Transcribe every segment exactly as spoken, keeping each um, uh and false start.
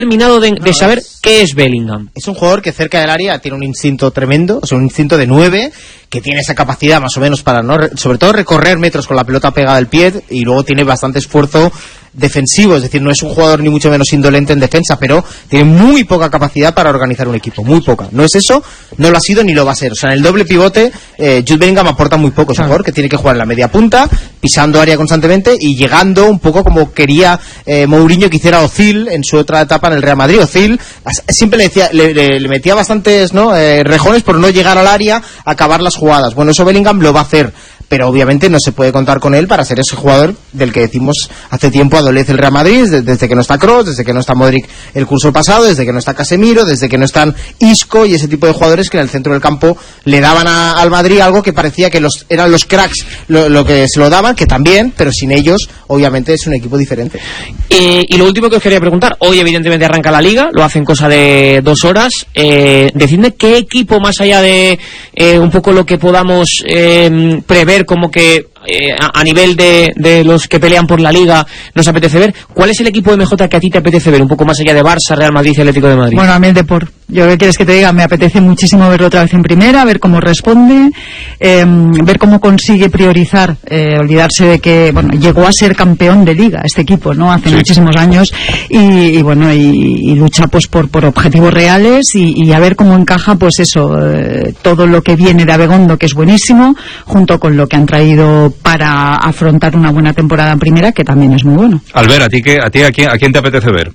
terminado de, no, de saber es, qué es Bellingham. Es un jugador que cerca del área tiene un instinto tremendo, o sea, un instinto de nueve, que tiene esa capacidad más o menos para, no, sobre todo recorrer metros con la pelota pegada al pie, y luego tiene bastante esfuerzo defensivo, es decir, no es un jugador ni mucho menos indolente en defensa, pero tiene muy poca capacidad para organizar un equipo, muy poca. No es eso, no lo ha sido ni lo va a ser. O sea, en el doble pivote, eh, Jude Bellingham aporta muy poco. Es un jugador que tiene que jugar en la media punta, pisando área constantemente y llegando un poco como quería eh, Mourinho que hiciera Ozil en su otra etapa en el Real Madrid. Ozil siempre le, decía, le, le, le metía bastantes ¿no? eh, rejones por no llegar al área, acabar las jugadas. Bueno, eso Bellingham lo va a hacer, pero obviamente no se puede contar con él para ser ese jugador del que decimos hace tiempo adolece el Real Madrid, desde, desde que no está Kroos, desde que no está Modric el curso pasado, desde que no está Casemiro, desde que no están Isco y ese tipo de jugadores que en el centro del campo le daban a, al Madrid algo que parecía que los eran los cracks lo, lo que se lo daban, que también, pero sin ellos obviamente es un equipo diferente. Eh, y lo último que os quería preguntar, hoy evidentemente arranca la Liga, lo hacen cosa de dos horas, eh, decidme qué equipo, más allá de eh, un poco lo que podamos eh, prever como que Eh, a, a nivel de, de los que pelean por la Liga nos apetece ver, ¿cuál es el equipo de M J que a ti te apetece ver? Un poco más allá de Barça, Real Madrid y Atlético de Madrid. Bueno, a mí el Depor, yo qué quieres que te diga, me apetece muchísimo verlo otra vez en primera, ver cómo responde, eh, ver cómo consigue priorizar, eh, olvidarse de que, bueno, llegó a ser campeón de Liga este equipo, ¿no? Hace sí. muchísimos años y, y bueno, y, y lucha pues por, por objetivos reales y, y a ver cómo encaja pues eso, eh, todo lo que viene de Abegondo, que es buenísimo, junto con lo que han traído para afrontar una buena temporada en primera, que también es muy bueno. Albert, ¿a ti, qué, a, ti a, quién, a quién te apetece ver?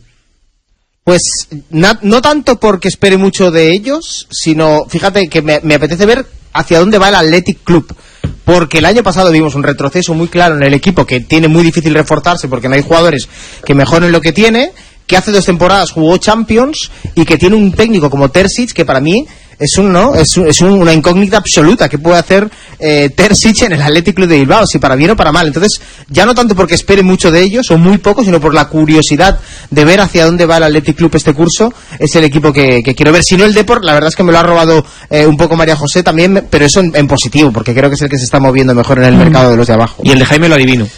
Pues na, no tanto porque espere mucho de ellos, sino, fíjate, que me, me apetece ver hacia dónde va el Athletic Club. Porque el año pasado vimos un retroceso muy claro en el equipo, que tiene muy difícil reforzarse porque no hay jugadores que mejoren lo que tiene, que hace dos temporadas jugó Champions y que tiene un técnico como Terzic, que para mí es un no es, un, es un, una incógnita absoluta. ¿Qué puede hacer eh, Terzic en el Athletic Club de Bilbao, si para bien o para mal? Entonces, ya no tanto porque espere mucho de ellos o muy poco, sino por la curiosidad de ver hacia dónde va el Athletic Club este curso. Es el equipo que, que quiero ver. Si no el Depor, la verdad es que me lo ha robado eh, un poco María José también, pero eso en, en positivo, porque creo que es el que se está moviendo mejor en el mm. mercado de los de abajo. Y el de Jaime lo adivino.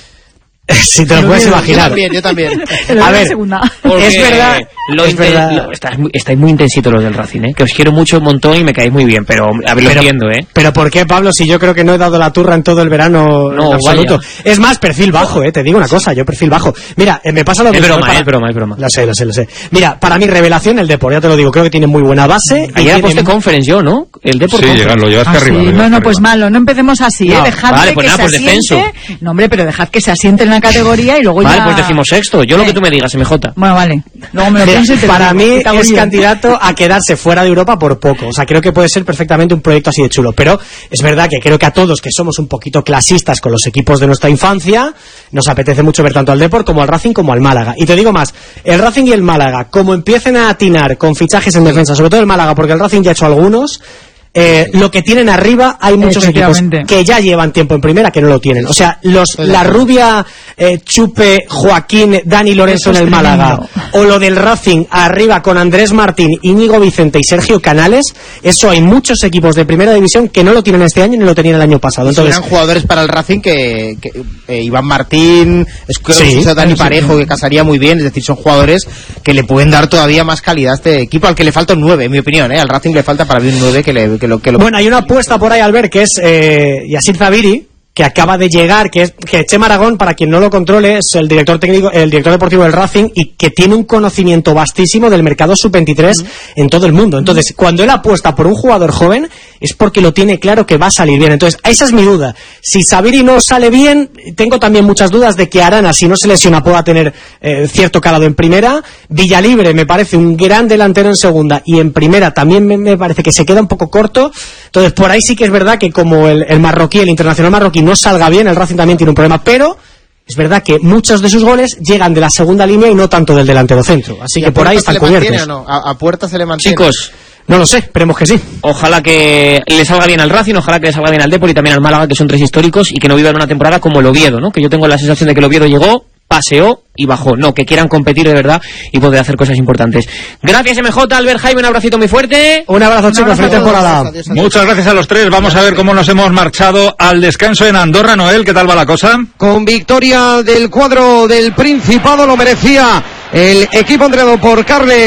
Si te lo puedes imaginar. Yo también, yo también. A ver, es verdad. Lo es verdad. Lo, estáis, muy, estáis muy intensitos los del Racing, ¿eh? Que os quiero mucho un montón y me caéis muy bien, pero a ver, lo pero, entiendo, ¿eh? Pero ¿por qué, Pablo? Si yo creo que no he dado la turra en todo el verano no, en absoluto. Vaya. Es más, perfil bajo, ¿eh? Te digo una cosa, yo perfil bajo. Mira, eh, me pasa lo mismo. Es broma, para... es broma, es broma. Lo sé, lo sé, lo sé. Mira, para mi revelación, el Depor, ya te lo digo, creo que tiene muy buena base. Ayer a poste conference yo, ¿no? El Depor. Sí, llegan, lo llevaste ah, arriba. Sí. Lo no, no, pues arriba. malo, no empecemos así, no, ¿eh? Dejad vale, que pues nada, se pues asiente. Descenso. No, hombre, pero dejad que se asiente en la categoría y luego vale, ya... Vale, pues decimos sexto. Yo ¿Eh? Lo que tú me digas, M J. Bueno, vale. Luego me lo pienso y te Para lo digo. mí es candidato a quedarse fuera de Europa por poco. O sea, creo que puede ser perfectamente un proyecto así de chulo. Pero es verdad que creo que a todos que somos un poquito clasistas con los equipos de nuestra infancia, nos apetece mucho ver tanto al Depor como al Racing como al Málaga. Y te digo más, el Racing y el Málaga, como empiecen a atinar con fichajes en defensa, sobre todo el Málaga, porque el Racing ya ha hecho algunos... Eh, lo que tienen arriba, hay muchos equipos que ya llevan tiempo en primera que no lo tienen. O sea, los la rubia eh, Chupe, Joaquín, Dani Lorenzo en el Málaga, o lo del Racing arriba con Andrés Martín, Íñigo Vicente y Sergio Canales, eso hay muchos equipos de primera división que no lo tienen este año ni lo tenían el año pasado. Entonces, eran jugadores para el Racing que, que eh, Iván Martín, sí, Dani sí, Parejo, sí. que casaría muy bien. Es decir, son jugadores que le pueden dar todavía más calidad a este equipo, al que le falta un nueve, en mi opinión. ¿eh? Al Racing le falta para mí un nueve que le... Que lo, que lo... Bueno, hay una apuesta por ahí, Albert, que es eh, Yassir Zabiri, que acaba de llegar, que es que Chema Aragón, para quien no lo controle, es el director técnico, el director deportivo del Racing y que tiene un conocimiento vastísimo del mercado sub veintitrés mm. en todo el mundo. Entonces, cuando él apuesta por un jugador joven, es porque lo tiene claro que va a salir bien. Entonces, esa es mi duda. Si Zabiri no sale bien, tengo también muchas dudas de que Arana, si no se lesiona, pueda tener eh, cierto calado en primera. Villalibre me parece un gran delantero en segunda y en primera también me, me parece que se queda un poco corto. Entonces, por ahí sí que es verdad que como el, el marroquí, el internacional marroquí no salga bien, el Racing también tiene un problema, pero es verdad que muchos de sus goles llegan de la segunda línea y no tanto del delantero centro, así que por ahí están cubiertos. No? ¿A, a Puerta se le mantiene? Chicos, no lo sé, esperemos que sí. Ojalá que le salga bien al Racing, ojalá que le salga bien al Depor y también al Málaga, que son tres históricos, y que no vivan una temporada como el Oviedo, ¿no? Que yo tengo la sensación de que el Oviedo llegó, paseó y bajó. No, que quieran competir de verdad y poder hacer cosas importantes. Gracias, M J, Albert, Jaime, un abracito muy fuerte. Un abrazo, chicos, feliz temporada. Adiós, adiós. Muchas gracias a los tres. Vamos a ver cómo nos hemos marchado al descanso en Andorra. Noel, ¿qué tal va la cosa? Con victoria del cuadro del Principado, lo merecía el equipo entrenado por Carles